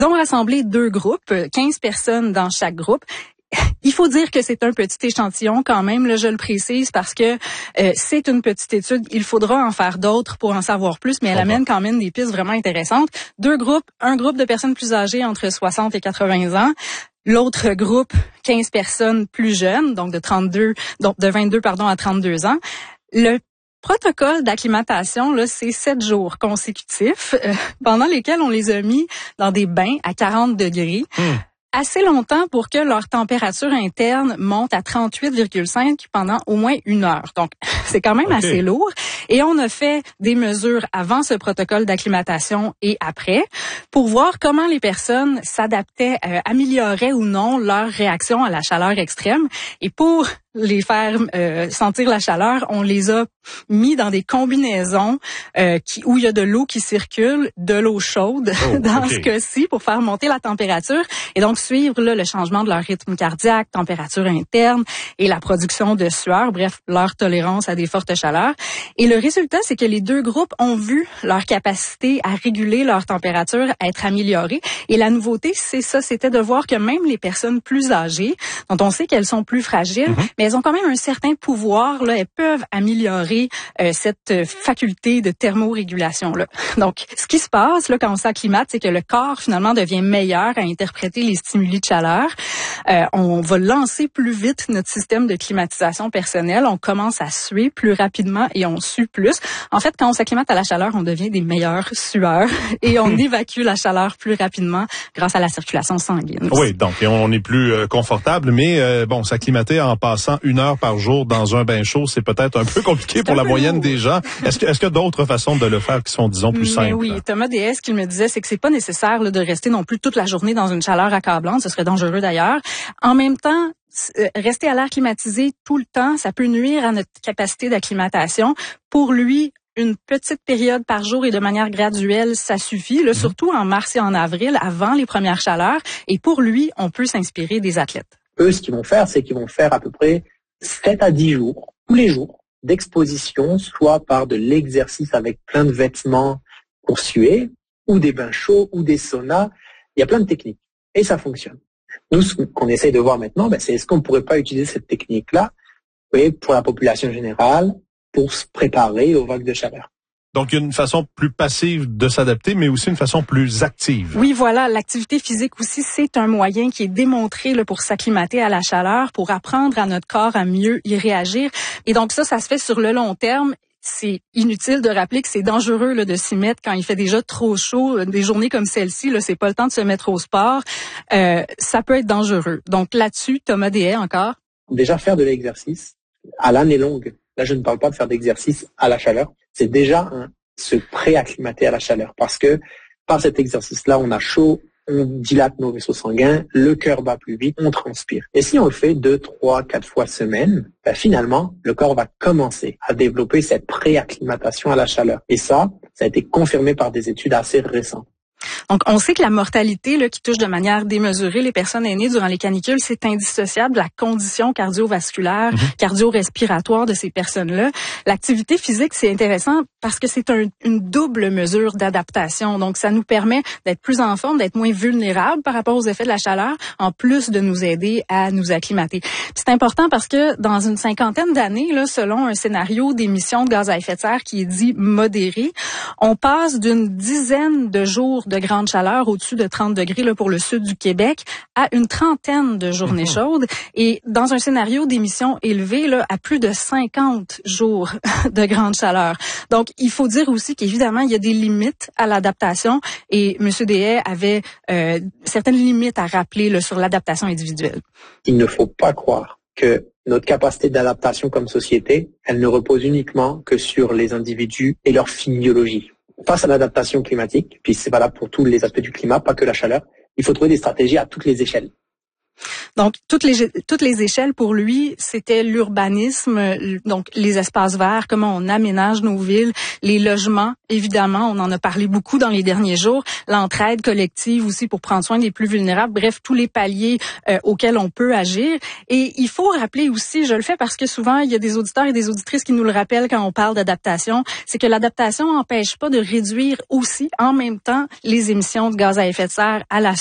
Ils ont rassemblé 2 groupes, 15 personnes dans chaque groupe. Il faut dire que c'est un petit échantillon quand même, là, je le précise, parce que c'est une petite étude. Il faudra en faire d'autres pour en savoir plus, mais elle amène quand même des pistes vraiment intéressantes. 2 groupes, un groupe de personnes plus âgées entre 60 et 80 ans. L'autre groupe, 15 personnes plus jeunes, donc de 22 à 32 ans. Le protocole d'acclimatation, là, c'est 7 jours consécutifs, pendant lesquels on les a mis dans des bains à 40 degrés. Assez longtemps pour que leur température interne monte à 38,5 pendant au moins 1 heure. Donc, c'est quand même assez lourd. Et on a fait des mesures avant ce protocole d'acclimatation et après pour voir comment les personnes s'adaptaient, amélioraient ou non leur réaction à la chaleur extrême. Et pour les faire sentir la chaleur, on les a mis dans des combinaisons où il y a de l'eau qui circule, de l'eau chaude dans ce cas-ci pour faire monter la température et donc suivre là, le changement de leur rythme cardiaque, température interne et la production de sueur, bref, leur tolérance à des fortes chaleurs. Et le résultat, c'est que les 2 groupes ont vu leur capacité à réguler leur température être améliorée. Et la nouveauté, c'est ça, c'était de voir que même les personnes plus âgées, dont on sait qu'elles sont plus fragiles, mais elles ont quand même un certain pouvoir, là, elles peuvent améliorer cette faculté de thermorégulation là. Donc, ce qui se passe là quand on s'acclimate, c'est que le corps finalement devient meilleur à interpréter les stimuli de chaleur. On va lancer plus vite notre système de climatisation personnelle, on commence à suer plus rapidement et on sue plus. En fait, quand on s'acclimate à la chaleur, on devient des meilleurs sueurs et on évacue la chaleur plus rapidement grâce à la circulation sanguine. Oui, donc on est plus confortable, mais bon, s'acclimater en passant 1 heure par jour dans un bain chaud, c'est peut-être un peu compliqué pour la moyenne des gens. Est-ce qu'il y a d'autres façons de le faire qui sont, disons, plus simples? Oui, Thomas Déhay, ce qu'il me disait, c'est que c'est pas nécessaire là, de rester non plus toute la journée dans une chaleur accablante, ce serait dangereux d'ailleurs. En même temps, rester à l'air climatisé tout le temps, ça peut nuire à notre capacité d'acclimatation. Pour lui, une petite période par jour et de manière graduelle, ça suffit, là, surtout en mars et en avril, avant les premières chaleurs. Et pour lui, on peut s'inspirer des athlètes. Eux, ce qu'ils vont faire, c'est qu'ils vont faire à peu près 7 à 10 jours, tous les jours, d'exposition, soit par de l'exercice avec plein de vêtements pour suer, ou des bains chauds, ou des saunas. Il y a plein de techniques. Et ça fonctionne. Nous, ce qu'on essaye de voir maintenant, c'est est-ce qu'on ne pourrait pas utiliser cette technique-là, pour la population générale, pour se préparer aux vagues de chaleur. Donc, il y a une façon plus passive de s'adapter, mais aussi une façon plus active. Oui, voilà. L'activité physique aussi, c'est un moyen qui est démontré là, pour s'acclimater à la chaleur, pour apprendre à notre corps à mieux y réagir. Et donc ça se fait sur le long terme. C'est inutile de rappeler que c'est dangereux là, de s'y mettre quand il fait déjà trop chaud. Des journées comme celle-ci, là, c'est pas le temps de se mettre au sport. Ça peut être dangereux. Donc là-dessus, Thomas Déhay encore. Déjà faire de l'exercice à l'année longue. Là, je ne parle pas de faire d'exercice à la chaleur. C'est déjà se pré-acclimater à la chaleur. Parce que par cet exercice-là, on a chaud, on dilate nos vaisseaux sanguins, le cœur bat plus vite, on transpire. Et si on le fait 2, 3, 4 fois semaine, finalement, le corps va commencer à développer cette pré-acclimatation à la chaleur. Et ça a été confirmé par des études assez récentes. Donc, on sait que la mortalité là, qui touche de manière démesurée les personnes aînées durant les canicules, c'est indissociable de la condition cardiovasculaire, cardio-respiratoire de ces personnes-là. L'activité physique, c'est intéressant parce que c'est une double mesure d'adaptation. Donc, ça nous permet d'être plus en forme, d'être moins vulnérables par rapport aux effets de la chaleur, en plus de nous aider à nous acclimater. C'est important parce que dans une 50aine d'années, là, selon un scénario d'émissions de gaz à effet de serre qui est dit modéré, on passe d'une dizaine de jours de grande chaleur au-dessus de 30 degrés là, pour le sud du Québec à une trentaine de journées chaudes et dans un scénario d'émissions élevées là, à plus de 50 jours de grande chaleur. Donc, il faut dire aussi qu'évidemment, il y a des limites à l'adaptation et M. Déhay avait certaines limites à rappeler là, sur l'adaptation individuelle. Il ne faut pas croire que notre capacité d'adaptation comme société, elle ne repose uniquement que sur les individus et leur physiologie. Face à l'adaptation climatique, puis c'est valable pour tous les aspects du climat, pas que la chaleur, il faut trouver des stratégies à toutes les échelles. Donc, toutes les échelles pour lui, c'était l'urbanisme, donc les espaces verts, comment on aménage nos villes, les logements, évidemment, on en a parlé beaucoup dans les derniers jours, l'entraide collective aussi pour prendre soin des plus vulnérables, bref, tous les paliers auxquels on peut agir. Et il faut rappeler aussi, je le fais parce que souvent, il y a des auditeurs et des auditrices qui nous le rappellent quand on parle d'adaptation, c'est que l'adaptation n'empêche pas de réduire aussi, en même temps, les émissions de gaz à effet de serre à la